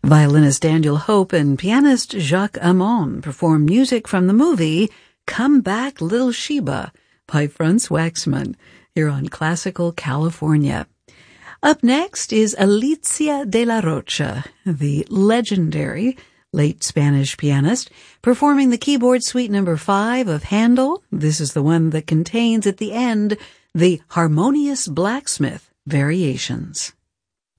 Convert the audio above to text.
Violinist Daniel Hope and pianist Jacques Amon perform music from the movie Come Back, Little Sheba by Franz Waxman here on Classical California. Up next is Alicia de la Rocha, the legendary late Spanish pianist, performing the keyboard suite number 5 of Handel. This is the one that contains at the end the Harmonious Blacksmith Variations.